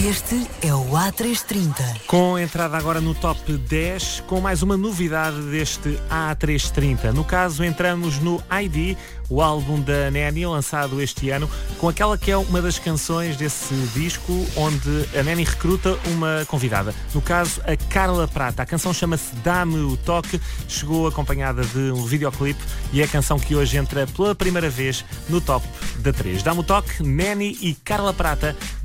Este é o A330. Com entrada agora no top 10, com mais uma novidade deste A330. No caso, entramos no ID, o álbum da Nanny, lançado este ano, com aquela que é uma das canções desse disco, onde a Nanny recruta uma convidada. No caso, a Carla Prata. A canção chama-se Dá-me o Toque, chegou acompanhada de um videoclipe e é a canção que hoje entra pela primeira vez no top da 3. Dá-me o Toque, Nanny e Carla Prata.